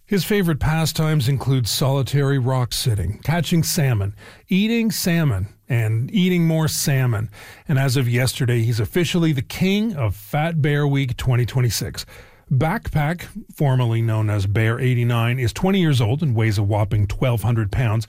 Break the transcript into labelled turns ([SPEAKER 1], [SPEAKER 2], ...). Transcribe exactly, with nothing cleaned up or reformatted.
[SPEAKER 1] His favorite pastimes include solitary rock sitting, catching salmon, eating salmon, and eating more salmon. And as of yesterday, he's officially the king of Fat Bear Week twenty twenty-six. Backpack, formerly known as Bear eighty-nine, is twenty years old and weighs a whopping twelve hundred pounds.